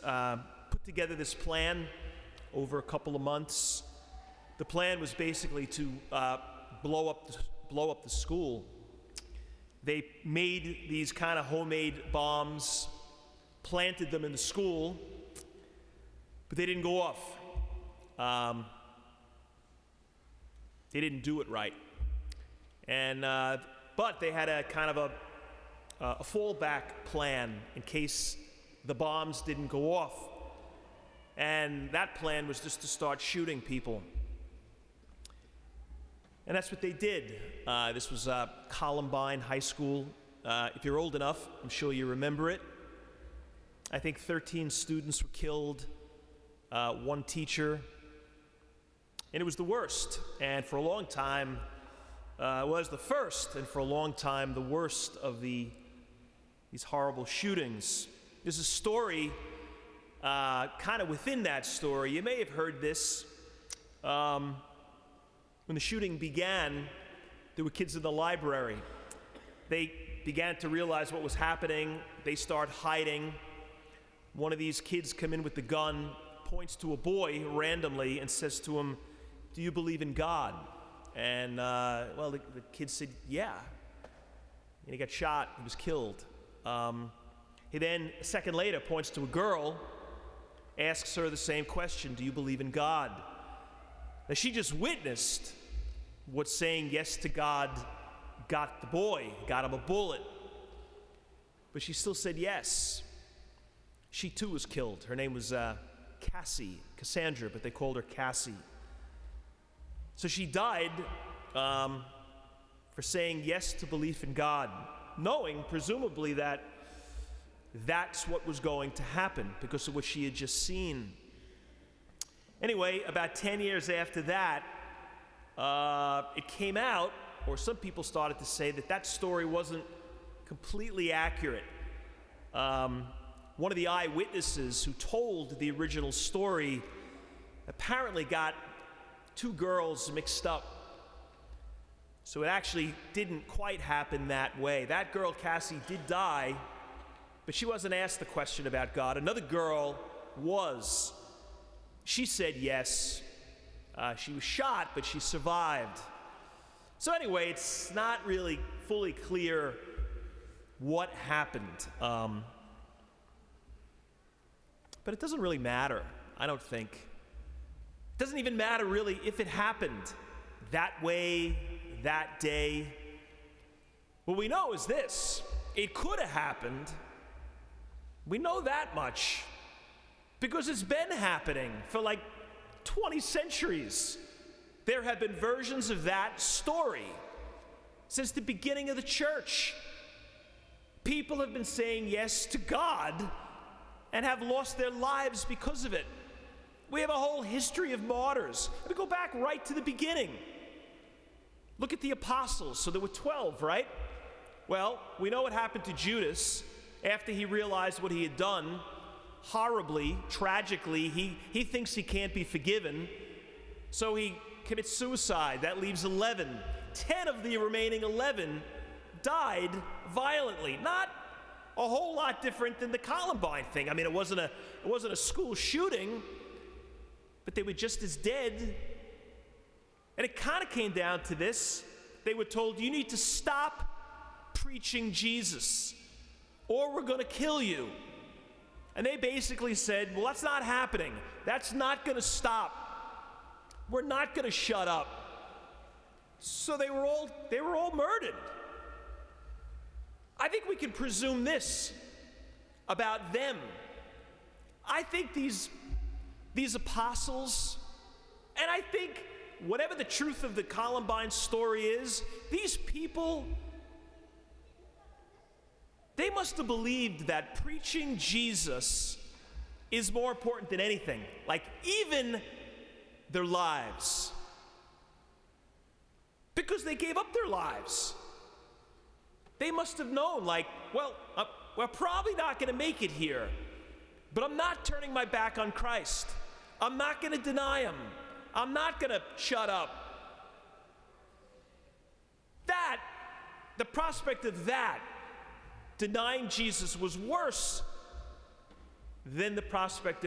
put together this plan over a couple of months. The plan was basically to blow up the school. They made these kind of homemade bombs, planted them in the school, but they didn't go off. They didn't do it right. And but they had a kind of a fallback plan in case the bombs didn't go off. And that plan was just to start shooting people. And that's what they did. This was Columbine High School. If you're old enough, I'm sure you remember it. I think 13 students were killed, one teacher. And it was the worst. And for a long time, was the first, and for a long time, the worst of these horrible shootings. There's a story, kind of within that story. You may have heard this. When the shooting began, there were kids in the library. They began to realize what was happening. They start hiding. One of these kids come in with the gun, points to a boy randomly, and says to him, "Do you believe in God?" And, well, the kid said, "Yeah." And he got shot. He was killed. He then, a second later, points to a girl, asks her the same question, "Do you believe in God?" Now, she just witnessed what saying yes to God got the boy, got him a bullet. But she still said yes. She, too, was killed. Her name was Cassandra, but they called her Cassie. So she died for saying yes to belief in God, knowing, presumably, that that's what was going to happen because of what she had just seen. Anyway, about 10 years after that, it came out, or some people started to say that that story wasn't completely accurate. One of the eyewitnesses who told the original story apparently got two girls mixed up. So it actually didn't quite happen that way. That girl, Cassie, did die, but she wasn't asked the question about God. Another girl was. She said yes. She was shot, but she survived. So anyway, it's not really fully clear what happened. But it doesn't really matter, I don't think. It doesn't even matter really if it happened that way, that day. What we know is this: it could have happened. We know that much because it's been happening for like 20 centuries. There have been versions of that story since the beginning of the church. People have been saying yes to God and have lost their lives because of it. We have a whole history of martyrs. We go back right to the beginning. Look at the apostles. So there were 12, right? Well, we know what happened to Judas after he realized what he had done. Horribly, tragically, he thinks he can't be forgiven, so he commits suicide. That leaves 11. 10 of the remaining 11 died violently. Not a whole lot different than the Columbine thing. I mean, it wasn't a school shooting, but they were just as dead. And it kind of came down to this. They were told, "You need to stop preaching Jesus, or we're going to kill you." And they basically said, "Well, that's not happening. That's not going to stop. We're not going to shut up." So they were all murdered. I think we can presume this about them. I think these apostles, and I think whatever the truth of the Columbine story is, these people, they must have believed that preaching Jesus is more important than anything, like even their lives. Because they gave up their lives. They must have known, like, well, we're probably not going to make it here, but I'm not turning my back on Christ. I'm not going to deny him. I'm not going to shut up. That, the prospect of that, denying Jesus, was worse then the prospect of